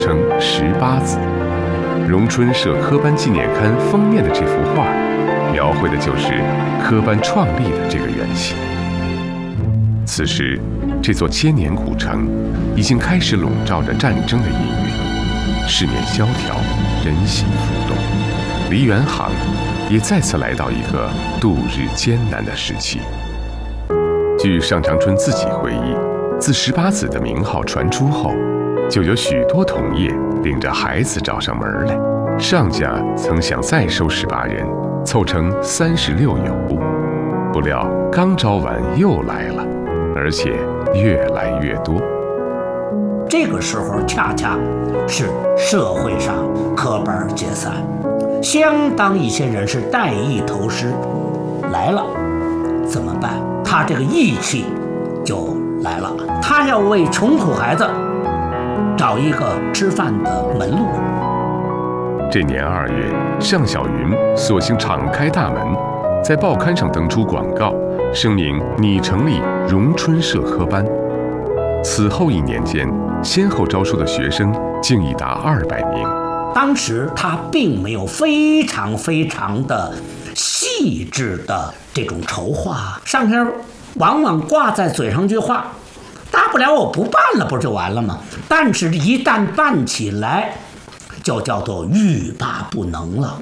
称18子。荣春社科班纪念刊封面的这幅画，描绘的就是科班创立的这个缘起。此时，这座千年古城已经开始笼罩着战争的阴云，市面萧条，人心浮动。梨园行也再次来到一个度日艰难的时期。据上长春自己回忆，自18子的名号传出后，就有许多同业领着孩子找上门来。上家曾想再收18人，凑成36友，不料刚招完又来了，而且越来越多。 这个时候恰恰是社会上科班解散，相当一些人是带艺投师来了，怎么办？他这个义气就来了，他要为穷苦孩子找一个吃饭的门路。 这年2月，尚小云索性敞开大门，在报刊上登出广告，声明拟成立荣春社科班。此后1年间，先后招收的学生竟已达200名。 当时他并没有非常的细致的这种筹划，上天往往挂在嘴上一句话，大不了我不办了，不就完了吗？但是一旦办起来，就叫做欲罢不能了。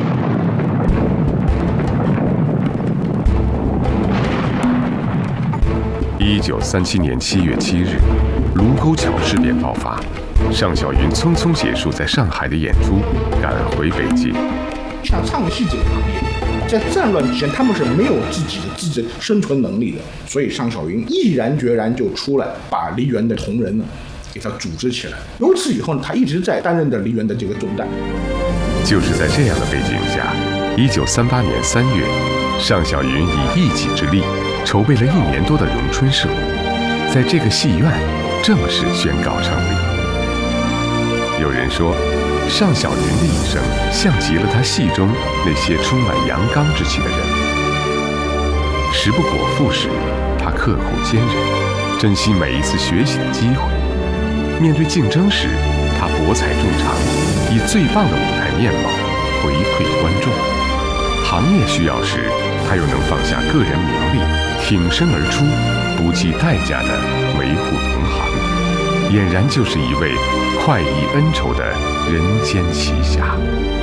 1937年7月7日，卢沟桥事变爆发，尚小云匆匆结束在上海的演出，赶回北京。 像唱戏这个行业，在战乱之前，他们是没有自己生存能力的，所以尚小云毅然决然就出来，把梨园的同仁呢给他组织起来。由此以后呢，他一直在担任着梨园的这个重担。 就是在这样的背景下，1938年3月，尚小云以一己之力筹备了1年多的荣春社，在这个戏院正式宣告成立。有人说，尚小云的一生像极了他戏中那些充满阳刚之气的人。时不果腹时，他刻苦坚韧，珍惜每一次学习的机会；面对竞争时，他博采众长，以最棒的舞台面貌回馈观众。行业需要时，他又能放下个人名利，挺身而出，不计代价地维护同行，俨然就是一位快意恩仇的人间奇侠。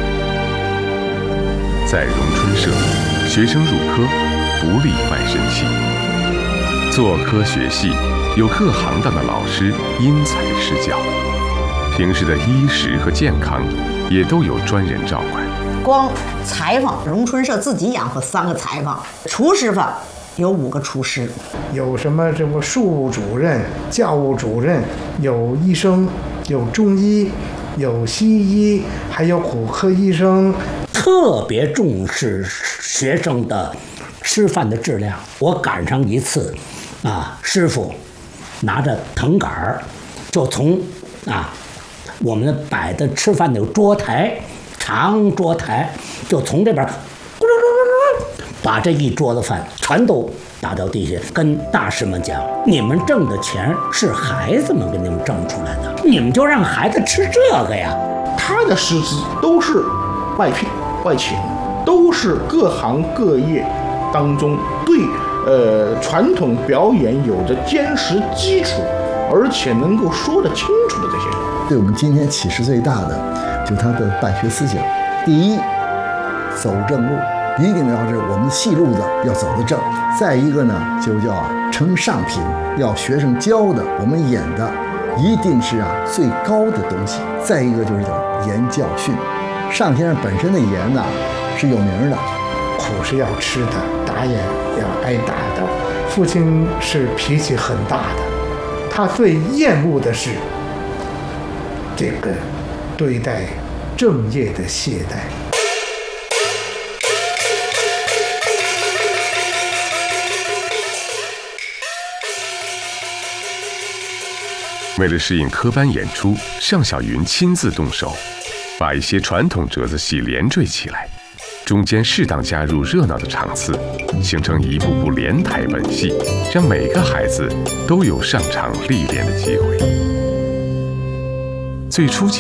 在荣春社，学生入科不立卖身契，做科学系有各行当的老师因材施教，平时的衣食和健康也都有专人照管。 光裁缝，荣春社自己养活3个裁缝，厨师傅有5个厨师， 有什么这个庶务主任、教务主任，有医生，有中医，有西医，还有骨科医生。 特别重视学生的吃饭的质量。我赶上一次，师傅拿着藤杆儿，就从我们摆的吃饭的桌台，长桌台，就从这边把这一桌子饭全都打到地下，跟大师们讲：你们挣的钱是孩子们给你们挣出来的，你们就让孩子吃这个呀。 他的师资都是外聘外请，都是各行各业当中对传统表演有着坚实基础，而且能够说得清楚的这些人。 对我们今天启示最大的，就是他的办学思想。第一，走正路，一定要是我们戏路子要走得正。再一个呢，就叫呈上品，要学生教的，我们演的一定是最高的东西。再一个就是叫严教训。尚先生本身的严是有名的， 苦是要吃的，打也要挨打的。父亲是脾气很大的，他最厌恶的是这个对待正业的懈怠。 为了适应科班演出，尚小云亲自动手，把一些传统折子戏连缀起来，中间适当加入热闹的场次，形成一部部连台本戏，让每个孩子都有上场历练的机会。 最初